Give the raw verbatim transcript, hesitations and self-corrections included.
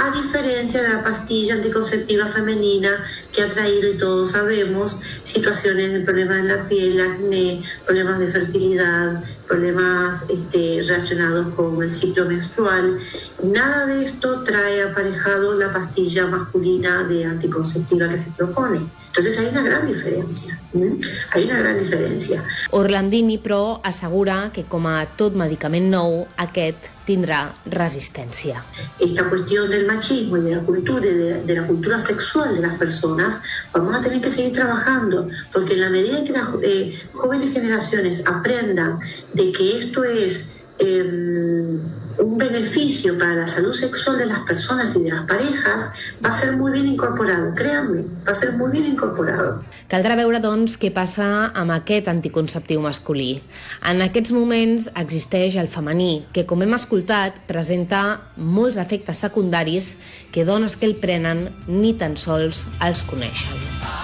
a diferencia de la pastilla anticonceptiva femenina que ha traído, y todos sabemos, situaciones de problemas en la piel, acné, problemas de fertilidad, problemas este, relacionados con el ciclo menstrual. Nada de esto trae aparejado la pastilla masculina de anticonceptiva que se propone. Entonces hay una gran diferència. Mm? Hay una gran diferència. Orlandini, però, assegura que, com a tot medicament nou, aquest tindrà resistència. Esta cuestión del machismo y de la cultura, de, de la cultura sexual de las personas, vamos a tener que seguir trabajando, porque en la medida en que las eh, jóvenes generaciones aprendan de que esto es eh, un beneficio para la salud sexual de las personas y de las parejas, va a ser muy bien incorporado, créanme, va a ser muy bien incorporado. Caldrà veure, doncs, què passa amb aquest anticonceptiu masculí. En aquests moments existeix el femení, que, com hem escoltat, presenta molts efectes secundaris que dones que el prenen ni tan sols els coneixen.